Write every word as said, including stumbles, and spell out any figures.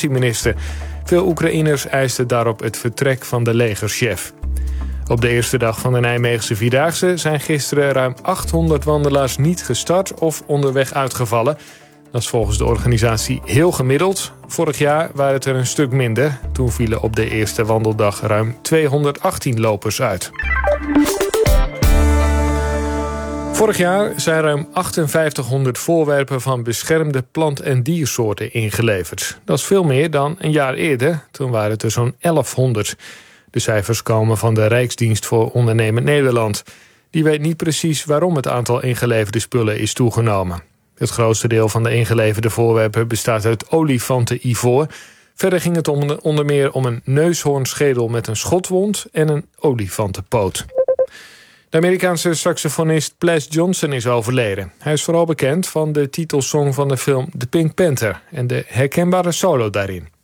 defensieminister. Veel Oekraïners eisten daarop het vertrek van de legerchef. Op de eerste dag van de Nijmeegse Vierdaagse zijn gisteren ruim achthonderd wandelaars niet gestart of onderweg uitgevallen. Dat is volgens de organisatie heel gemiddeld. Vorig jaar waren het er een stuk minder. Toen vielen op de eerste wandeldag ruim tweehonderdachttien lopers uit. Vorig jaar zijn ruim achtenvijftighonderd voorwerpen van beschermde plant- en diersoorten ingeleverd. Dat is veel meer dan een jaar eerder. Toen waren het er zo'n elfhonderd. De cijfers komen van de Rijksdienst voor Ondernemend Nederland. Die weet niet precies waarom het aantal ingeleverde spullen is toegenomen. Het grootste deel van de ingeleverde voorwerpen bestaat uit olifantenivoor. Verder ging het om, onder meer om een neushoornschedel met een schotwond en een olifantenpoot. De Amerikaanse saxofonist Ples Johnson is overleden. Hij is vooral bekend van de titelsong van de film The Pink Panther en de herkenbare solo daarin.